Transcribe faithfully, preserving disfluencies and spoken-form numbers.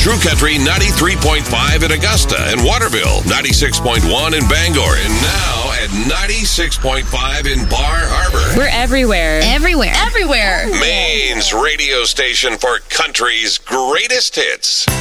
True Country ninety-three point five in Augusta and Waterville, ninety-six point one in Bangor, and now at ninety-six point five in Bar Harbor. We're everywhere. Everywhere. Everywhere. Maine's radio station for country's greatest hits.